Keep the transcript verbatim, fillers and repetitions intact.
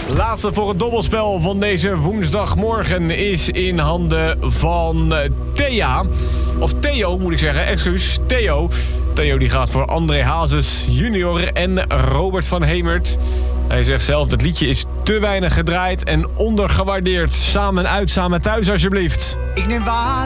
Laatste voor het dobbelspel van deze woensdagmorgen is in handen van Thea. Of Theo, moet ik zeggen. Excuus, Theo. Theo die gaat voor André Hazes junior en Robert van Hemert. Hij zegt zelf, dat liedje is te weinig gedraaid en ondergewaardeerd. Samen uit, samen thuis alsjeblieft. Ik neem waar.